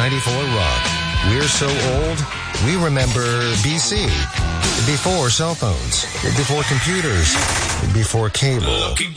94 Rock. We're so old, we remember BC. Before cell phones, before computers, before cable.